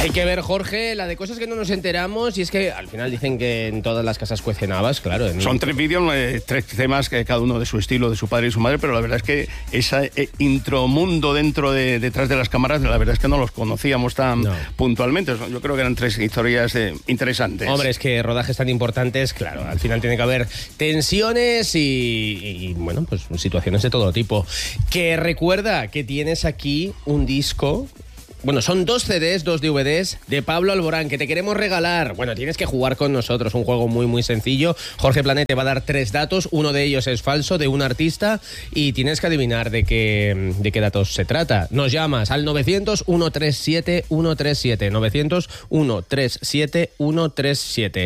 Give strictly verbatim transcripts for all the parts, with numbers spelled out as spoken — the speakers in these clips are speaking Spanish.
Hay que ver, Jorge, la de cosas que no nos enteramos, y es que al final dicen que en todas las casas cuecen habas, claro. En... Son tres vídeos, eh, tres temas, que cada uno de su estilo, de su padre y su madre, pero la verdad es que ese eh, intromundo dentro de, detrás de las cámaras, la verdad es que no los conocíamos tan no. puntualmente. Yo creo que eran tres historias eh, interesantes. Hombre, es que rodajes tan importantes, claro, al final tiene que haber tensiones y, y bueno, pues situaciones de todo tipo. Que recuerda que tienes aquí un disco... Bueno, son dos C Ds, dos D V Ds de Pablo Alborán que te queremos regalar. Bueno, tienes que jugar con nosotros, un juego muy, muy sencillo. Jorge Plané te va a dar tres datos, uno de ellos es falso, de un artista, y tienes que adivinar de qué, de qué datos se trata. Nos llamas al novecientos, ciento treinta y siete, ciento treinta y siete, novecientos, ciento treinta y siete, ciento treinta y siete.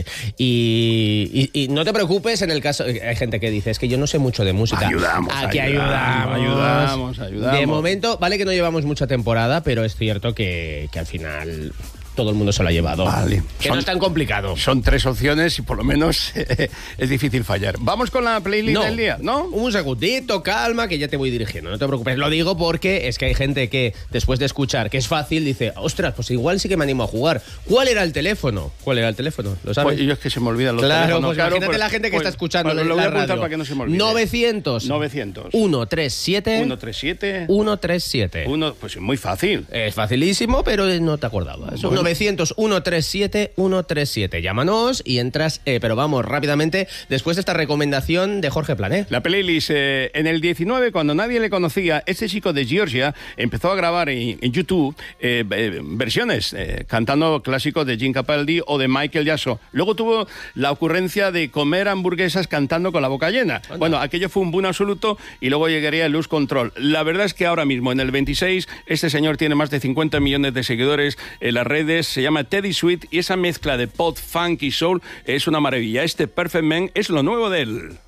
Y, y, y no te preocupes en el caso... Hay gente que dice, es que yo no sé mucho de música. Ayudamos, Aquí ayudamos, ayudamos, ayudamos. De momento, vale que no llevamos mucha temporada, pero es cierto Que, que al final todo el mundo se lo ha llevado. Vale. Que son, no es tan complicado. Son tres opciones y por lo menos eh, es difícil fallar. Vamos con la playlist no, del día, ¿no? Un segundito, calma, que ya te voy dirigiendo. No te preocupes. Lo digo porque es que hay gente que después de escuchar que es fácil dice, ostras, pues igual sí que me animo a jugar. ¿Cuál era el teléfono? ¿Cuál era el teléfono? ¿Lo sabes? Pues yo es que se me olvidan los claro, teléfonos. Pues claro, imagínate pues, la gente que pues, está escuchando pues, en lo voy la a apuntar radio. para que no se me olvide. novecientos. novecientos. ciento treinta y siete. ciento treinta y siete. ciento treinta y siete. Uno, pues es muy fácil. Es facilísimo, pero no te acordabas. Bueno. novecientos, ciento treinta y siete, ciento treinta y siete. Llámanos y entras, eh, pero vamos rápidamente, después de esta recomendación de Jorge Plané. La playlist, eh, en el diecinueve, cuando nadie le conocía, este chico de Georgia empezó a grabar en, en YouTube eh, eh, versiones, eh, cantando clásicos de Jim Capaldi o de Michael Jackson. Luego tuvo la ocurrencia de comer hamburguesas cantando con la boca llena. Anda. Bueno, aquello fue un boom absoluto y luego llegaría el Lose Control. La verdad es que ahora mismo, en el veintiséis, este señor tiene más de cincuenta millones de seguidores en las redes, se llama Teddy Sweet y esa mezcla de pop, funk y soul es una maravilla. Este Perfect Man es lo nuevo de él.